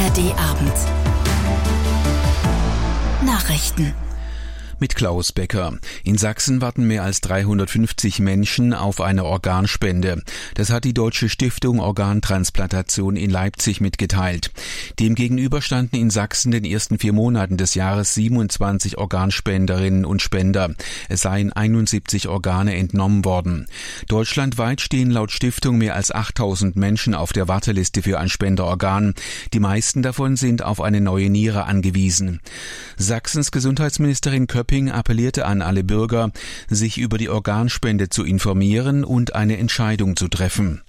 ARD-Abend. Nachrichten. Mit Klaus Becker. In Sachsen warten mehr als 350 Menschen auf eine Organspende. Das hat die Deutsche Stiftung Organtransplantation in Leipzig mitgeteilt. Demgegenüber standen in Sachsen in den ersten 4 Monaten des Jahres 27 Organspenderinnen und Spender. Es seien 71 Organe entnommen worden. Deutschlandweit stehen laut Stiftung mehr als 8000 Menschen auf der Warteliste für ein Spenderorgan. Die meisten davon sind auf eine neue Niere angewiesen. Sachsens Gesundheitsministerin Köpping appellierte an alle Bürger, sich über die Organspende zu informieren und eine Entscheidung zu treffen.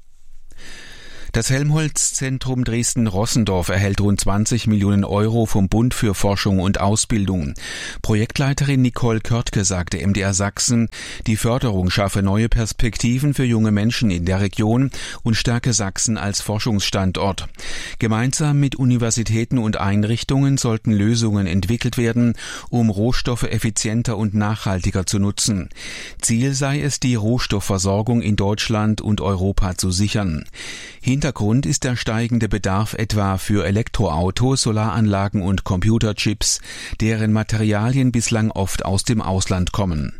Das Helmholtz-Zentrum Dresden-Rossendorf erhält rund 20 Millionen Euro vom Bund für Forschung und Ausbildung. Projektleiterin Nicole Körtke sagte MDR Sachsen, die Förderung schaffe neue Perspektiven für junge Menschen in der Region und stärke Sachsen als Forschungsstandort. Gemeinsam mit Universitäten und Einrichtungen sollten Lösungen entwickelt werden, um Rohstoffe effizienter und nachhaltiger zu nutzen. Ziel sei es, die Rohstoffversorgung in Deutschland und Europa zu sichern. Hintergrund ist der steigende Bedarf etwa für Elektroautos, Solaranlagen und Computerchips, deren Materialien bislang oft aus dem Ausland kommen.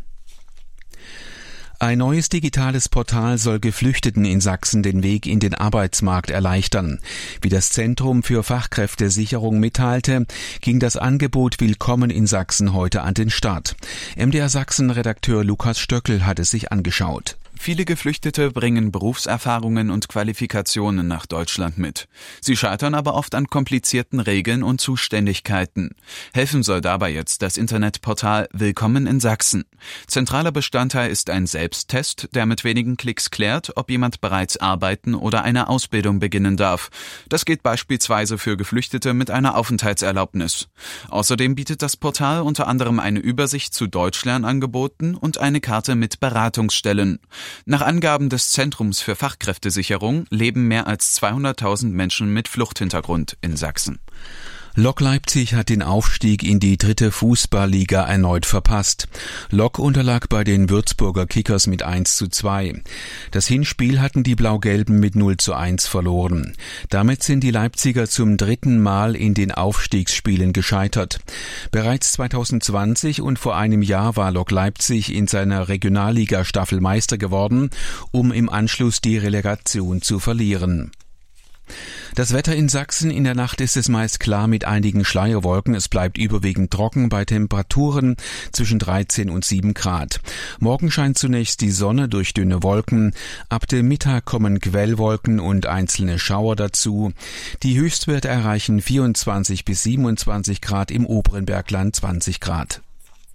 Ein neues digitales Portal soll Geflüchteten in Sachsen den Weg in den Arbeitsmarkt erleichtern. Wie das Zentrum für Fachkräftesicherung mitteilte, ging das Angebot Willkommen in Sachsen heute an den Start. MDR Sachsen-Redakteur Lukas Stöckel hat es sich angeschaut. Viele Geflüchtete bringen Berufserfahrungen und Qualifikationen nach Deutschland mit. Sie scheitern aber oft an komplizierten Regeln und Zuständigkeiten. Helfen soll dabei jetzt das Internetportal Willkommen in Sachsen. Zentraler Bestandteil ist ein Selbsttest, der mit wenigen Klicks klärt, ob jemand bereits arbeiten oder eine Ausbildung beginnen darf. Das geht beispielsweise für Geflüchtete mit einer Aufenthaltserlaubnis. Außerdem bietet das Portal unter anderem eine Übersicht zu Deutschlernangeboten und eine Karte mit Beratungsstellen. Nach Angaben des Zentrums für Fachkräftesicherung leben mehr als 200.000 Menschen mit Fluchthintergrund in Sachsen. Lok Leipzig hat den Aufstieg in die 3. Fußballliga erneut verpasst. Lok unterlag bei den Würzburger Kickers mit 1:2. Das Hinspiel hatten die Blau-Gelben mit 0:1 verloren. Damit sind die Leipziger zum 3. Mal in den Aufstiegsspielen gescheitert. Bereits 2020 und vor einem Jahr war Lok Leipzig in seiner Regionalliga-Staffel Meister geworden, um im Anschluss die Relegation zu verlieren. Das Wetter in Sachsen: in der Nacht ist es meist klar mit einigen Schleierwolken. Es bleibt überwiegend trocken bei Temperaturen zwischen 13 und 7 Grad. Morgen scheint zunächst die Sonne durch dünne Wolken. Ab dem Mittag kommen Quellwolken und einzelne Schauer dazu. Die Höchstwerte erreichen 24 bis 27 Grad, im oberen Bergland 20 Grad.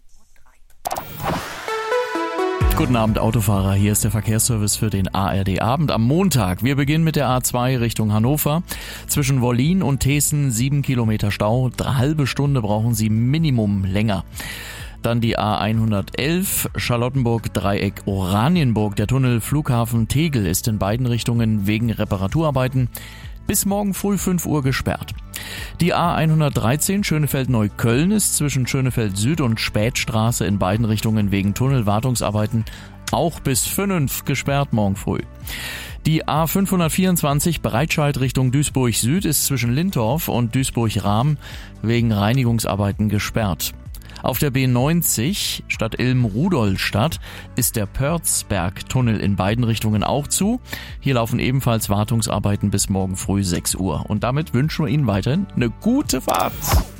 Guten Abend, Autofahrer. Hier ist der Verkehrsservice für den ARD-Abend am Montag. Wir beginnen mit der A2 Richtung Hannover. Zwischen Wollin und Teeßen 7 Kilometer Stau. 3,5 Stunden brauchen Sie Minimum länger. Dann die A111 Charlottenburg-Dreieck Oranienburg. Der Tunnel Flughafen Tegel ist in beiden Richtungen wegen Reparaturarbeiten bis morgen früh 5 Uhr gesperrt. Die A113 Schönefeld-Neukölln ist zwischen Schönefeld Süd und Spätstraße in beiden Richtungen wegen Tunnelwartungsarbeiten auch bis 5 gesperrt morgen früh. Die A524 Breitscheid Richtung Duisburg Süd ist zwischen Lintorf und Duisburg-Rahm wegen Reinigungsarbeiten gesperrt. Auf der B90 Stadt Ilm-Rudolstadt ist der Pörzberg-Tunnel in beiden Richtungen auch zu. Hier laufen ebenfalls Wartungsarbeiten bis morgen früh 6 Uhr. Und damit wünschen wir Ihnen weiterhin eine gute Fahrt.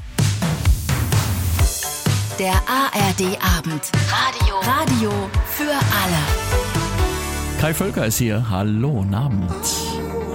Der ARD-Abend. Radio für alle. Kai Völker ist hier. Hallo, guten Abend.